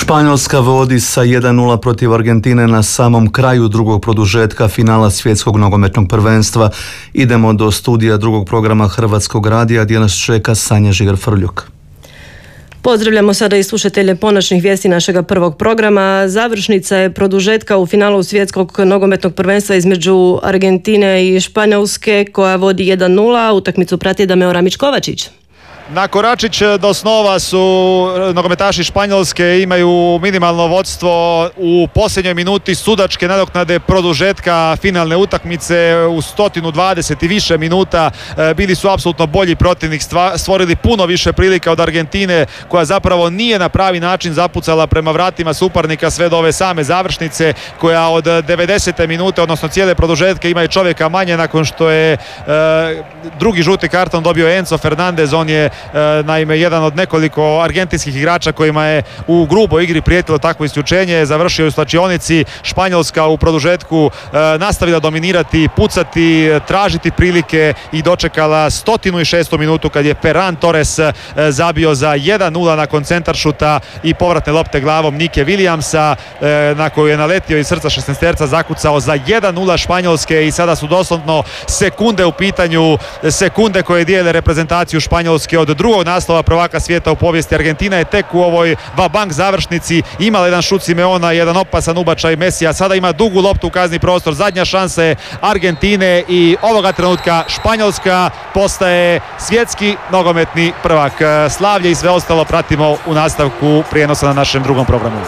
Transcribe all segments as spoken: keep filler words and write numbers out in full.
Španjolska vodi sa jedan nula protiv Argentine na samom kraju drugog produžetka finala svjetskog nogometnog prvenstva. Idemo do studija drugog programa Hrvatskog radija gdje nas čeka Sanja Žigar-Frljuk. Pozdravljamo sada i slušatelje ponoćnih vijesti našega prvog programa. Završnica je produžetka u finalu svjetskog nogometnog prvenstva između Argentine i Španjolske koja vodi jedan nula. Utakmicu prati Dameo Ramić-Kovačić. Na koračić do snova su nogometaši Španjolske, imaju minimalno vodstvo u posljednjoj minuti sudačke nadoknade produžetka finalne utakmice u sto dvadeset i više minuta. Bili su apsolutno bolji protivnik, stvorili puno više prilika od Argentine koja zapravo nije na pravi način zapucala prema vratima suparnika sve do ove same završnice koja od devedesete minute, odnosno cijele produžetke ima i čovjeka manje nakon što je e, drugi žuti karton dobio Enzo Fernandez. On je naime jedan od nekoliko argentinskih igrača kojima je u gruboj igri prijetilo takvo isključenje. Završio je u slačionici. Španjolska u produžetku nastavila dominirati, pucati, tražiti prilike i dočekala sto šestu minutu kad je Ferran Torres zabio za jedan nula nakon centaršuta i povratne lopte glavom Nike Williamsa na koju je naletio iz srca šesnaesterca, zakucao za jedan nula Španjolske i sada su doslovno sekunde u pitanju, sekunde koje dijele reprezentaciju Španjolske od drugog naslova prvaka svijeta u povijesti. Argentina je tek u ovoj vabank završnici imala jedan šut Simeona, jedan opasan ubačaj Mesija, sada ima dugu loptu u kazni prostor. Zadnja šansa je Argentine i ovoga trenutka Španjolska postaje svjetski nogometni prvak. Slavlje i sve ostalo pratimo u nastavku prijenosa na našem drugom programu.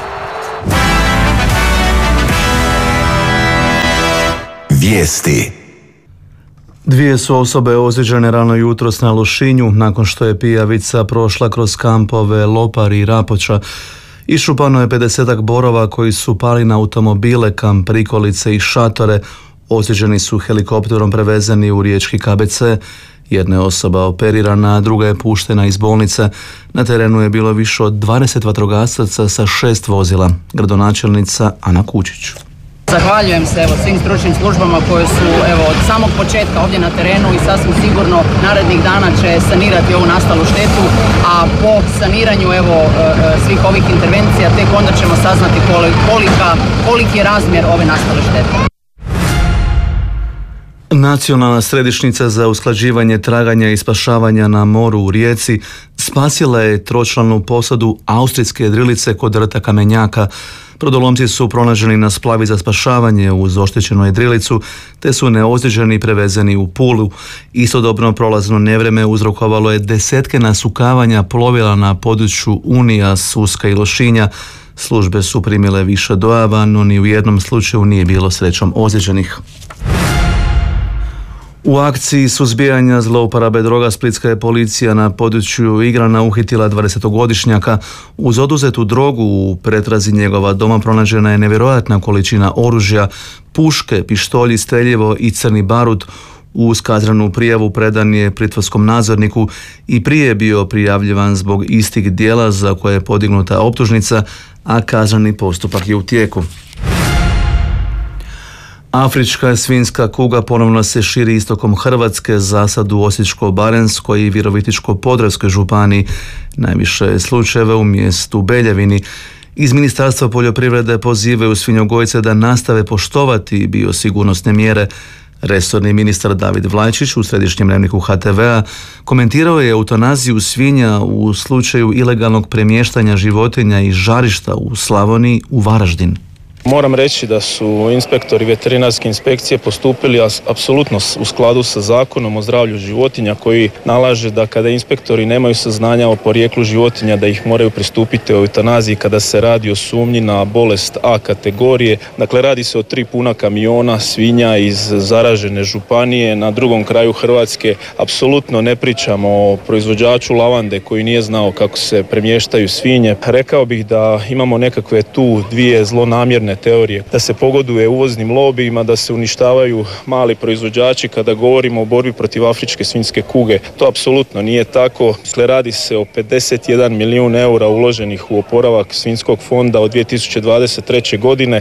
Vijesti. Dvije su osobe ozlijeđene rano jutros na Lošinju nakon što je pijavica prošla kroz kampove Lopar i Rapoča. Iščupano je pedesetak borova koji su pali na automobile, kamp, prikolice i šatore. Ozlijeđeni su helikopterom prevezeni u riječki K B C. Jedna je osoba operirana, a druga je puštena iz bolnice. Na terenu je bilo više od dvadeset vatrogasaca sa šest vozila. Gradonačelnica Ana Kučić. Zahvaljujem se evo, svim stručnim službama koje su evo, od samog početka ovdje na terenu i sasvim sigurno narednih dana će sanirati ovu nastalu štetu, a po saniranju evo, svih ovih intervencija tek onda ćemo saznati kolika, koliki je razmjer ove nastale štete. Nacionalna središnjica za usklađivanje traganja i spašavanja na moru u Rijeci spasila je tročlanu posadu austrijske jedrilice kod rta Kamenjaka. Brodolomci su pronađeni na splavi za spašavanje uz oštećenu jedrilicu, te su neozlijeđeni prevezeni u Pulu. Istodobno prolazno nevrijeme uzrokovalo je desetke nasukavanja plovila na području Unija, Suska i Lošinja. Službe su primile više dojava, no ni u jednom slučaju nije bilo srećom ozlijeđenih. U akciji suzbijanja zlouporabe droga splitska je policija na području Igrana uhitila dvadesetogodišnjaka. Uz oduzetu drogu u pretrazi njegova doma pronađena je nevjerojatna količina oružja, puške, pištolji, streljivo i crni barut. Uz kaznenu prijavu predan je pritvorskom nadzorniku i prije je bio prijavljivan zbog istih djela za koje je podignuta optužnica, a kazneni postupak je u tijeku. Afrička svinjska kuga ponovno se širi istokom Hrvatske, zasad u Osječko-baranjskoj i Virovitičko-podravskoj županiji. Najviše je slučajeva u mjestu Beljevini. Iz Ministarstva poljoprivrede pozivaju svinjogojce da nastave poštovati biosigurnosne mjere. Resorni ministar David Vlajčić u središnjem dnevniku H T V-a komentirao je eutanaziju svinja u slučaju ilegalnog premještanja životinja iz žarišta u Slavoniji u Varaždin. Moram reći da su inspektori veterinarske inspekcije postupili apsolutno u skladu sa Zakonom o zdravlju životinja koji nalaže da kada inspektori nemaju saznanja o porijeklu životinja da ih moraju pristupiti o eutanaziji kada se radi o sumnji na bolest A kategorije. Dakle, radi se o tri puna kamiona svinja iz zaražene županije na drugom kraju Hrvatske. Apsolutno ne pričamo o proizvođaču lavande koji nije znao kako se premještaju svinje. Rekao bih da imamo nekakve tu dvije zlonamjerne teorije, da se pogoduje uvoznim lobijima, da se uništavaju mali proizvođači kada govorimo o borbi protiv afričke svinjske kuge. To apsolutno nije tako. Dakle, radi se o pedeset jedan milijun eura uloženih u oporavak svinjskog fonda od dvije tisuće dvadeset treće. godine.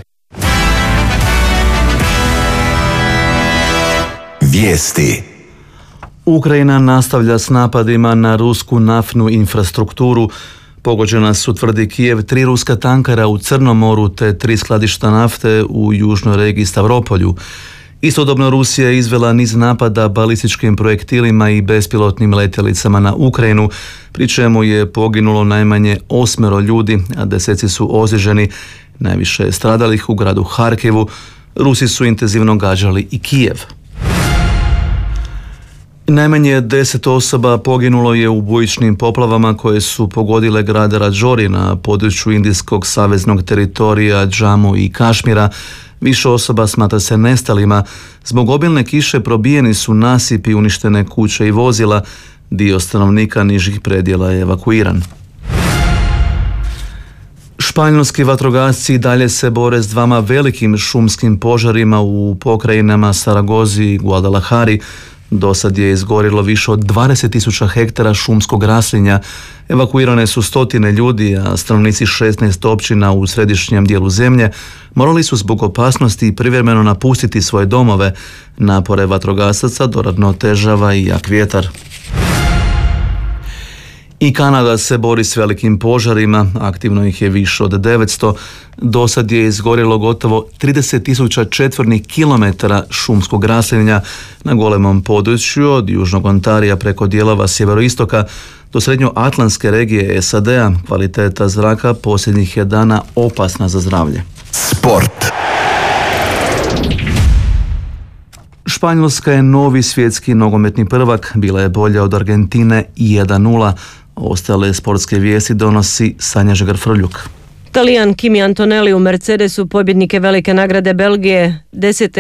Vijesti. Ukrajina nastavlja s napadima na rusku naftnu infrastrukturu. Pogođena su, tvrdi Kijev, tri ruska tankera u Crnom moru te tri skladišta nafte u južnoj regiji Stavropolju. Istodobno Rusija je izvela niz napada balističkim projektilima i bespilotnim letjelicama na Ukrajinu, pri čemu je poginulo najmanje osmero ljudi, a deseci su ozlijeđeni, najviše je stradalih u gradu Harkivu. Rusi su intenzivno gađali i Kijev. Najmanje deset osoba poginulo je u bujičnim poplavama koje su pogodile grad Rađori na području indijskog saveznog teritorija Džamu i Kašmira. Više osoba smatra se nestalima. Zbog obilne kiše probijeni su nasipi, uništene kuće i vozila. Dio stanovnika nižih predjela je evakuiran. Španjolski vatrogasci i dalje se bore s dvama velikim šumskim požarima u pokrajinama Saragozi i Guadalajari. Do sad je izgorilo više od dvadeset tisuća hektara šumskog raslinja. Evakuirane su stotine ljudi, a stanovnici šesnaest općina u središnjem dijelu zemlje morali su zbog opasnosti privremeno napustiti svoje domove. Napore vatrogasaca dodatno otežava i jak vjetar. I Kanada se bori s velikim požarima, aktivno ih je više od devetsto. Do sad je izgorjelo gotovo trideset tisuća četvornih kilometara šumskog raslinja na golemom području od južnog Ontarija preko dijelova sjeveroistoka do srednjoatlantske regije S A D-a. Kvaliteta zraka posljednjih je dana opasna za zdravlje. Sport. Španjolska je novi svjetski nogometni prvak, bila je bolja od Argentine jedan nula. Ostale sportske vijesti donosi Sanja Žegar-Frljuk. Talijan Kimi Antonelli u Mercedesu, pobjednike velike nagrade Belgije, deset